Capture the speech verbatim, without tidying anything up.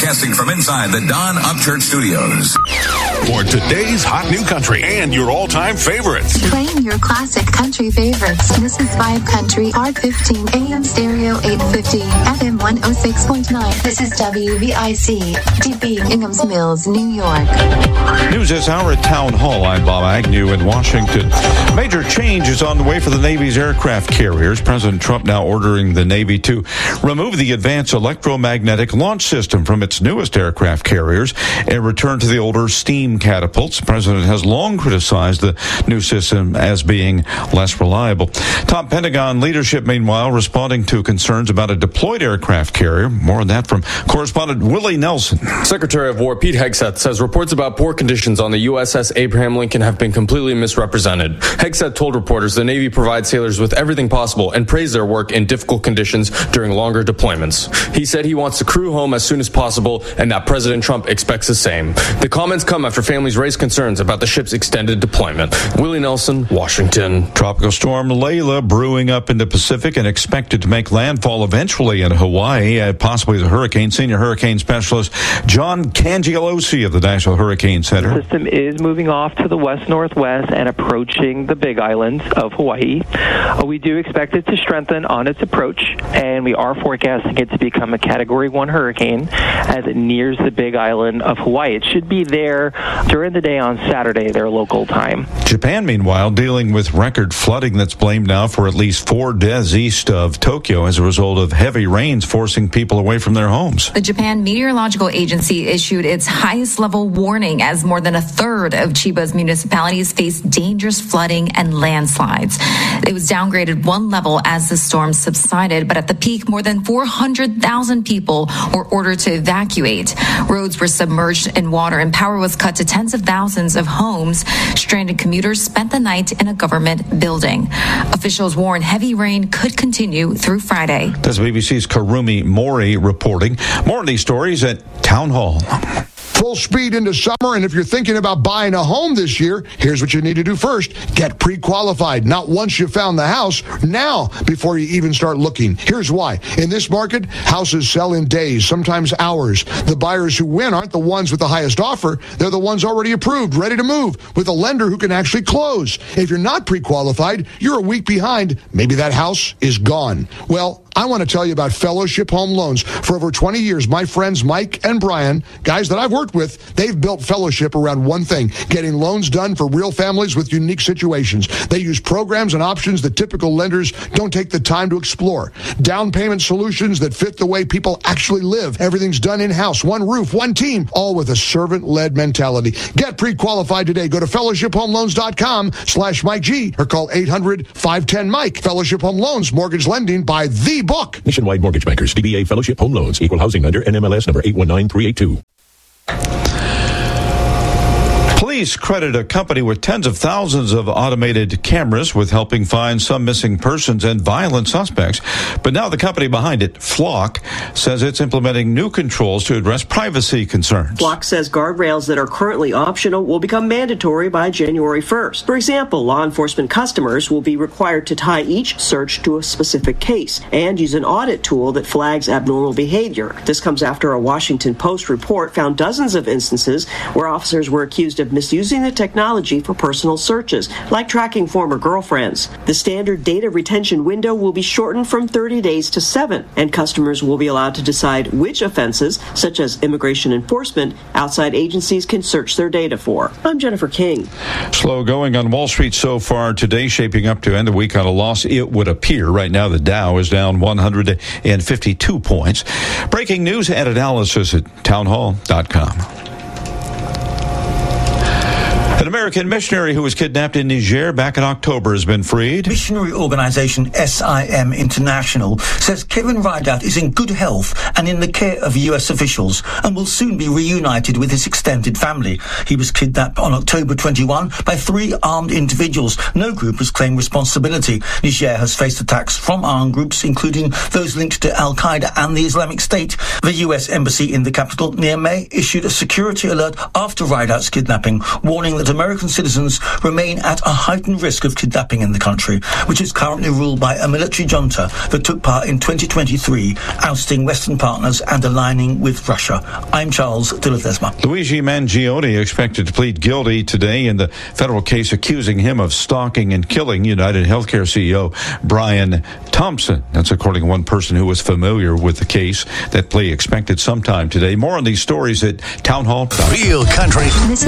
Broadcasting from inside the Don Upchurch Studios. For today's hot new country and your all-time favorites. Playing your classic country favorites. This is Vibe Country, R fifteen, A M stereo eight fifty, F M one oh six point nine. This is W V I C, D B, Inghams Mills, New York. News this hour at Town Hall. I'm Bob Agnew in Washington. Major change is on the way for the Navy's aircraft carriers. President Trump now ordering the Navy to remove the Advanced Electromagnetic Launch System from its newest aircraft carriers and return to the older steam catapults. The president has long criticized the new system as being less reliable. Top Pentagon leadership, meanwhile, responding to concerns about a deployed aircraft carrier. More on that from correspondent Willie Nelson. Secretary of War Pete Hegseth says reports about poor conditions on the U S S Abraham Lincoln have been completely misrepresented. Hegseth told reporters the Navy provides sailors with everything possible and praised their work in difficult conditions during longer deployments. He said he wants the crew home as soon as possible and that President Trump expects the same. The comments come after families raise concerns about the ship's extended deployment. Willie Nelson, Washington. Tropical storm Layla brewing up in the Pacific and expected to make landfall eventually in Hawaii, uh, possibly the hurricane. Senior hurricane specialist John Cangelosi of the National Hurricane Center. The system is moving off to the west-northwest and approaching the Big Island of Hawaii. Uh, we do expect it to strengthen on its approach, and we are forecasting it to become a Category one hurricane as it nears the Big Island of Hawaii. It should be there during the day on Saturday, their local time. Japan, meanwhile, dealing with record flooding that's blamed now for at least four deaths east of Tokyo as a result of heavy rains forcing people away from their homes. The Japan Meteorological Agency issued its highest level warning as more than a third of Chiba's municipalities face dangerous flooding and landslides. It was downgraded one level as the storm subsided, but at the peak, more than four hundred thousand people were ordered to evacuate. Roads were submerged in water and power was cut to tens of thousands of homes. Stranded commuters spent the night in a government building. Officials warn heavy rain could continue through Friday. That's B B C's Karumi Mori reporting. More of these stories at Town Hall. Full speed into summer, and if you're thinking about buying a home this year, here's what you need to do first. Get pre-qualified. Not once you found the house, now before you even start looking. Here's why. In this market, houses sell in days, sometimes hours. The buyers who win aren't the ones with the highest offer. They're the ones already approved, ready to move, with a lender who can actually close. If you're not pre-qualified, you're a week behind. Maybe that house is gone. Well, I want to tell you about Fellowship Home Loans. For over twenty years, my friends Mike and Brian, guys that I've worked with, they've built Fellowship around one thing, getting loans done for real families with unique situations. They use programs and options that typical lenders don't take the time to explore. Down payment solutions that fit the way people actually live. Everything's done in-house, one roof, one team, all with a servant-led mentality. Get pre-qualified today. Go to fellowship home loans dot com slash Mike G or call eight hundred, five one zero, Mike. Fellowship Home Loans, mortgage lending by the book. Nationwide Mortgage Bankers, D B A Fellowship Home Loans, Equal Housing Lender, N M L S number eight one nine three eight two. Police credit a company with tens of thousands of automated cameras with helping find some missing persons and violent suspects. But now the company behind it, Flock, says it's implementing new controls to address privacy concerns. Flock says guardrails that are currently optional will become mandatory by January first. For example, law enforcement customers will be required to tie each search to a specific case and use an audit tool that flags abnormal behavior. This comes after a Washington Post report found dozens of instances where officers were accused of misusing the technology for personal searches, like tracking former girlfriends. The standard data retention window will be shortened from thirty days to seven, and customers will be allowed to decide which offenses, such as immigration enforcement, outside agencies can search their data for. I'm Jennifer King. Slow going on Wall Street so far today, shaping up to end the week on a loss, it would appear. Right now, the Dow is down one hundred fifty-two points. Breaking news and analysis at town hall dot com. An American missionary who was kidnapped in Niger back in October has been freed. Missionary organization S I M International says Kevin Rideout is in good health and in the care of U S officials and will soon be reunited with his extended family. He was kidnapped on October twenty-first by three armed individuals. No group has claimed responsibility. Niger has faced attacks from armed groups, including those linked to Al-Qaeda and the Islamic State. The U S embassy in the capital, Niamey, issued a security alert after Rideout's kidnapping, warning that American citizens remain at a heightened risk of kidnapping in the country, which is currently ruled by a military junta that took part in twenty twenty-three, ousting Western partners and aligning with Russia. I'm Charles de Ledesma. Luigi Mangione expected to plead guilty today in the federal case accusing him of stalking and killing United Healthcare C E O Brian Thompson. That's according to one person who was familiar with the case. That plea expected sometime today. More on these stories at townhall. Real country. This is